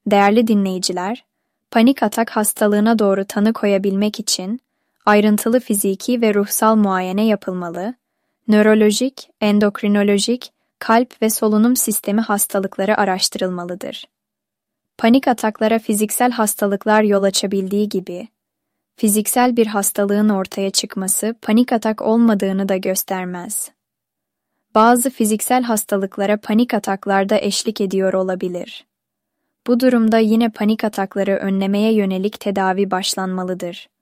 Değerli dinleyiciler, panik atak hastalığına doğru tanı koyabilmek için ayrıntılı fiziki ve ruhsal muayene yapılmalı, nörolojik, endokrinolojik, kalp ve solunum sistemi hastalıkları araştırılmalıdır. Panik ataklara fiziksel hastalıklar yol açabildiği gibi, fiziksel bir hastalığın ortaya çıkması panik atak olmadığını da göstermez. Bazı fiziksel hastalıklara panik ataklar da eşlik ediyor olabilir. Bu durumda yine panik atakları önlemeye yönelik tedavi başlanmalıdır.